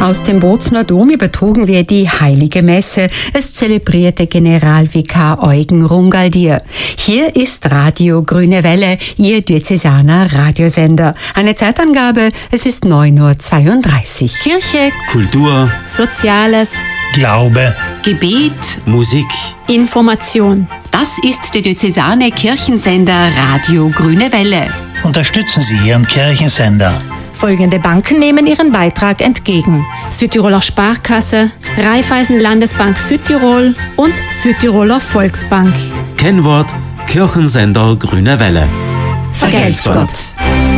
Aus dem Bozner Dom übertrugen wir die Heilige Messe. Es zelebrierte Generalvikar Eugen Rungaldier. Hier ist Radio Grüne Welle, Ihr diözesaner Radiosender. Eine Zeitangabe, es ist 9:32 Uhr. Kirche, Kultur, Soziales, Glaube, Gebet, Musik, Information. Das ist der diözesane Kirchensender Radio Grüne Welle. unterstützen Sie Ihren Kirchensender. Folgende Banken nehmen ihren Beitrag entgegen: Südtiroler Sparkasse, Raiffeisen Landesbank Südtirol und Südtiroler Volksbank. Kennwort Kirchensender Grüne Welle. Vergelt's Gott.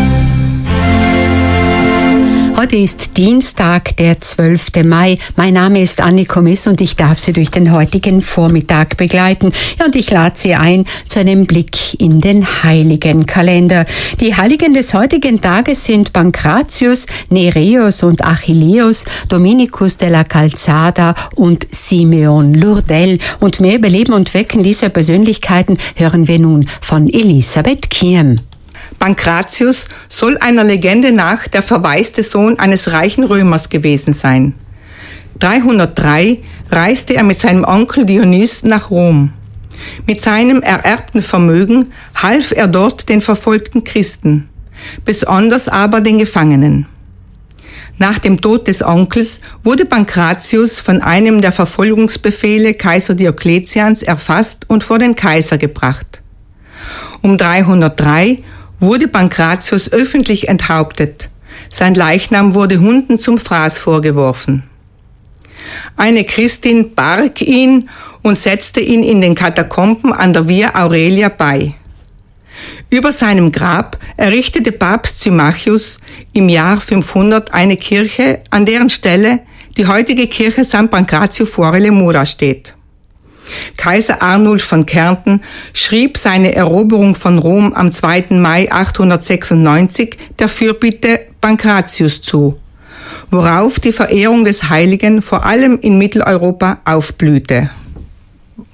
Heute ist Dienstag, der 12. Mai. Mein Name ist Anniko Miss und ich darf Sie durch den heutigen Vormittag begleiten. Ja, und ich lade Sie ein zu einem Blick in den Heiligenkalender. Die Heiligen des heutigen Tages sind Pankratius, Nereus und Achilleus, Dominikus della Calzada und Simeon Lourdel. Und mehr über Leben und Wirken dieser Persönlichkeiten hören wir nun von Elisabeth Kiem. Pankratius soll einer Legende nach der verwaiste Sohn eines reichen Römers gewesen sein. 303 reiste er mit seinem Onkel Dionys nach Rom. Mit seinem ererbten Vermögen half er dort den verfolgten Christen, besonders aber den Gefangenen. Nach dem Tod des Onkels wurde Pankratius von einem der Verfolgungsbefehle Kaiser Diokletians erfasst und vor den Kaiser gebracht. Um 303 wurde Pankratius öffentlich enthauptet. Sein Leichnam wurde Hunden zum Fraß vorgeworfen. Eine Christin barg ihn und setzte ihn in den Katakomben an der Via Aurelia bei. Über seinem Grab errichtete Papst Symmachus im Jahr 500 eine Kirche, an deren Stelle die heutige Kirche San Pancrazio fuori le Mura steht. Kaiser Arnulf von Kärnten schrieb seine Eroberung von Rom am 2. Mai 896 der Fürbitte Pankratius zu, worauf die Verehrung des Heiligen vor allem in Mitteleuropa aufblühte.